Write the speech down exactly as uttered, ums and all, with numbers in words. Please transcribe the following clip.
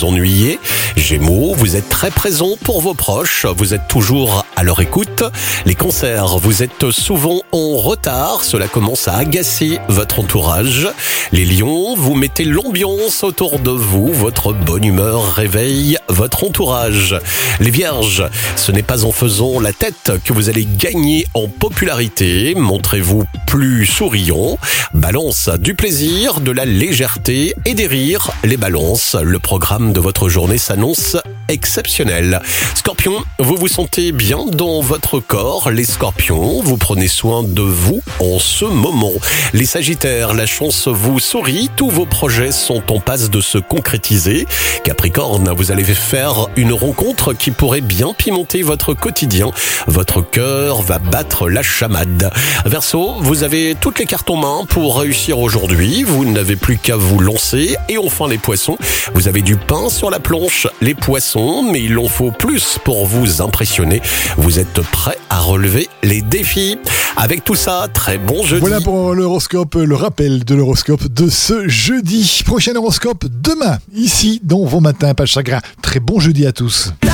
vous ennuyez. Gémeaux, vous êtes très présent pour vos proches, vous êtes toujours à leur écoute. Les cancers, vous êtes souvent en retard, cela commence à agacer votre entourage. Les lions, vous mettez l'ambiance autour de vous, votre bonne humeur réveille votre entourage. Les vierges, ce n'est pas en faisant la tête que vous allez gagner en popularité, montrez-vous plus souriant. Balance, du plaisir, de la légèreté et des rires. Les balances, le programme de votre journée s'annonce exceptionnel. Scorpion, vous vous sentez bien dans votre corps. Les scorpions, vous prenez soin de vous en ce moment. Les sagittaires, la chance vous sourit, tous vos projets sont en passe de se concrétiser. Capricorne, vous allez faire une rencontre qui pourrait bien pimenter votre quotidien. Votre cœur va battre la chamade. Verseau, vous avez toutes les cartes en main pour réussir aujourd'hui. Vous n'avez plus qu'à vous lancer. Et enfin les poissons, vous avez du pain sur la planche. Les poissons, mais il en faut plus pour vous impressionner. Vous êtes prêts à relever les défis. Avec tout ça, très bon jeudi. Voilà pour l'horoscope, le rappel de l'horoscope de ce jeudi. Prochain horoscope demain, ici dans Vos Matins, Pas de Chagrin. Très bon jeudi à tous.